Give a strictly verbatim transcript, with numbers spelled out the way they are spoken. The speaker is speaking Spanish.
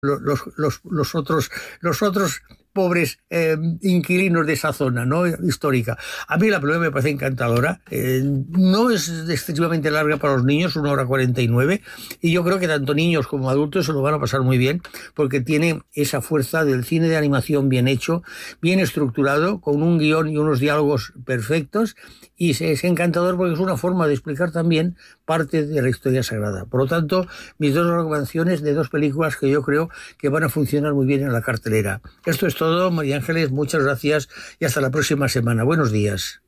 los, los, los otros, los otros pobres eh, inquilinos de esa zona, ¿no?, histórica. A mí la película me parece encantadora. Eh, no es excesivamente larga para los niños, una hora cuarenta y nueve, y yo creo que tanto niños como adultos se lo van a pasar muy bien, porque tiene esa fuerza del cine de animación bien hecho, bien estructurado, con un guión y unos diálogos perfectos, y es encantador porque es una forma de explicar también parte de la historia sagrada. Por lo tanto, mis dos recomendaciones de dos películas que yo creo que van a funcionar muy bien en la cartelera. Esto es todo, María Ángeles, muchas gracias y hasta la próxima semana. Buenos días.